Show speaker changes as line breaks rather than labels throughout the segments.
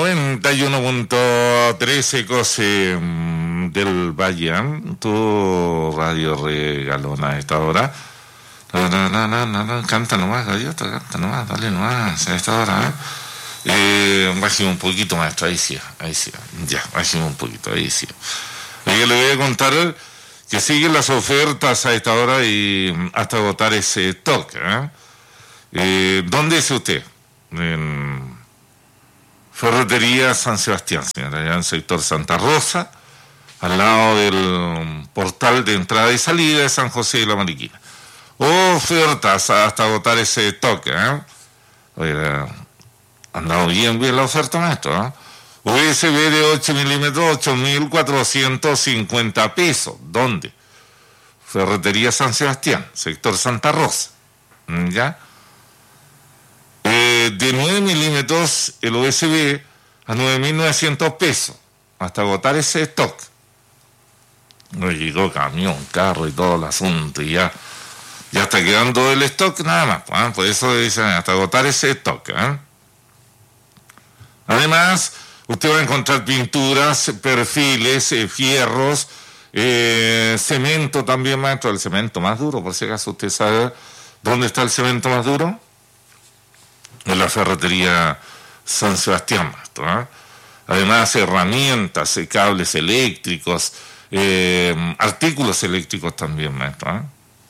91.3 Ecos del Valle, tu radio regalona a esta hora. Canta nomás, gaviota, canta nomás, dale nomás a esta hora. Bájeme un poquito, maestro, ahí sí, ya, bájeme un poquito, ahí sí. Yo le voy a contar que siguen las ofertas a esta hora y hasta agotar ese stock. ¿Dónde es usted? En Ferretería San Sebastián, señora, allá en el sector Santa Rosa, al lado del portal de entrada y salida de San José de la Mariquina. Ofertas hasta agotar ese stock. Oiga, ha andado bien la oferta, maestro. USB de 8 milímetros, 8.450 pesos. ¿Dónde? Ferretería San Sebastián, sector Santa Rosa. ¿Ya? De 9 milímetros el USB a 9.900 pesos. Hasta agotar ese stock. No llegó camión, carro y todo el asunto y ya está quedando el stock nada más. Por eso dicen hasta agotar ese stock. Además, usted va a encontrar pinturas, perfiles, fierros, cemento también, maestro, el cemento más duro, por si acaso usted sabe dónde está el cemento más duro. En la Ferretería San Sebastián, maestro. Además, herramientas, cables eléctricos, artículos eléctricos también, maestro.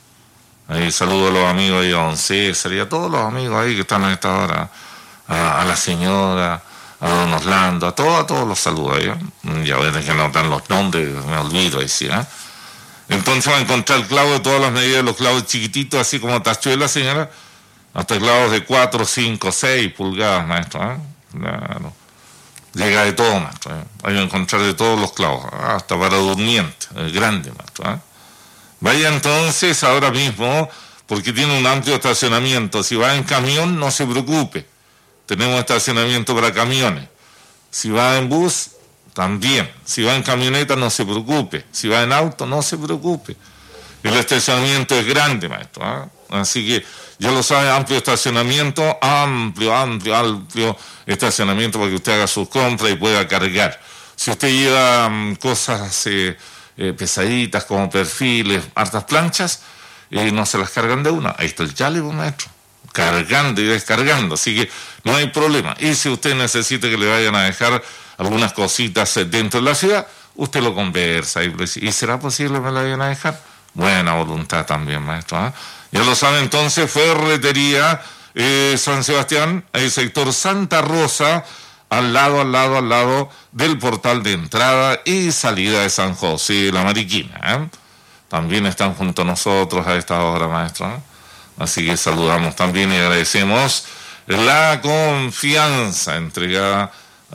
Ahí saludo a los amigos ahí, a don César y a todos los amigos ahí que están a esta hora, a la señora, a don Orlando, a todos los saludos ahí. Ya ven que no dan los nombres, me olvido ahí, ¿sí? Entonces va a encontrar clavos de todas las medidas, los clavos chiquititos, así como tachuelas, señora, hasta clavos de 4, 5, 6 pulgadas, maestro. Claro. Llega de todo, maestro. Hay que encontrar de todos los clavos, hasta para durmiente, grande, maestro. Vaya entonces ahora mismo, porque tiene un amplio estacionamiento. Si va en camión, no se preocupe. Tenemos estacionamiento para camiones. Si va en bus, también. Si va en camioneta, no se preocupe. Si va en auto, no se preocupe. El estacionamiento es grande, maestro. Así que ya lo sabe, amplio estacionamiento, amplio estacionamiento para que usted haga sus compras y pueda cargar. Si usted lleva cosas pesaditas como perfiles, hartas planchas, no se las cargan de una. Ahí está el chale, maestro, cargando y descargando, así que no hay problema. Y si usted necesita que le vayan a dejar algunas cositas dentro de la ciudad, usted lo conversa y será posible que me la vayan a dejar. Buena voluntad también, maestro. Ya lo sabe entonces, Ferretería San Sebastián, el sector Santa Rosa, al lado del portal de entrada y salida de San José de la Mariquina. También están junto a nosotros a esta hora, maestro. Así que saludamos también y agradecemos la confianza entregada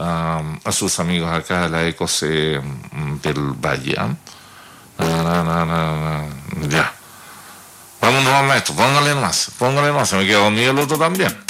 a sus amigos acá de la Ecos del Valle. Ya. Vámonos, maestro, póngale más, se me queda dormido el otro también.